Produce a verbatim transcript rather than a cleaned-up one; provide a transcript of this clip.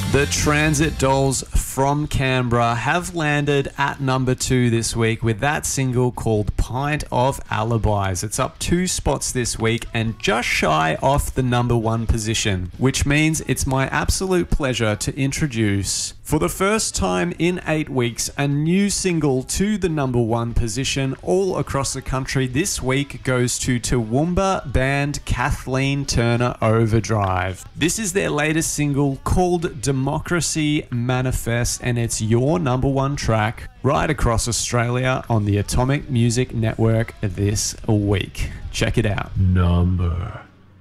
The Transit Dolls from Canberra have landed at number two this week with that single called Pint of Alibis. It's up two spots this week and just shy off the number one position, which means it's my absolute pleasure to introduce, for the first time in eight weeks, a new single to the number one position all across the country. This week goes to Toowoomba band Kathleen Turner Overdrive. This is their latest single called Democracy Manifest, and it's your number one track right across Australia on the Atomic Music Network this week. Check it out. Number